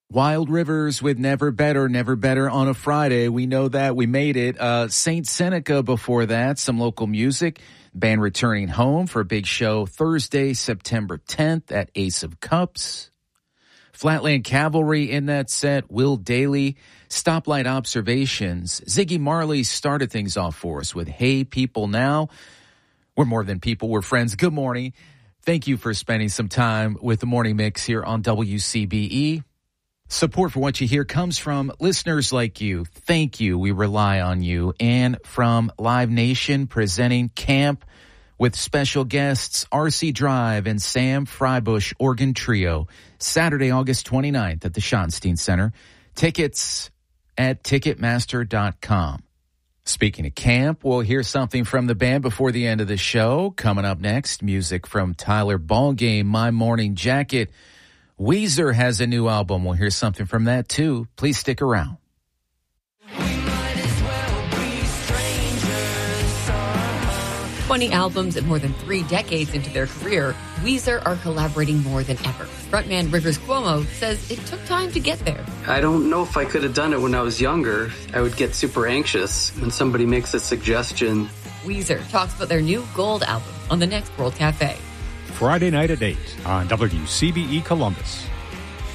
Wild Rivers with Never Better on a Friday. We know that. We made it. St. Seneca before that, some local music. Band returning home for a big show Thursday, September 10th at Ace of Cups. Flatland Cavalry in that set. Will Daly, Stoplight Observations. Ziggy Marley started things off for us with Hey People Now. We're more than people, we're friends. Good morning. Thank you for spending some time with the Morning Mix here on WCBE. Support for what you hear comes from listeners like you. Thank you. We rely on you. And from Live Nation presenting Camp with special guests RC Drive and Sam Freibush Organ Trio. Saturday, August 29th at the Schottenstein Center. Tickets at Ticketmaster.com. Speaking of camp, we'll hear something from the band before the end of the show. Coming up next, music from Tyler Ballgame, My Morning Jacket. Weezer has a new album. We'll hear something from that, too. Please stick around. 20 albums and more than 3 decades into their career, Weezer are collaborating more than ever. Frontman Rivers Cuomo says it took time to get there. I don't know if I could have done it when I was younger. I would get super anxious when somebody makes a suggestion. Weezer talks about their new Gold album on the next World Cafe. Friday night at 8 on WCBE Columbus.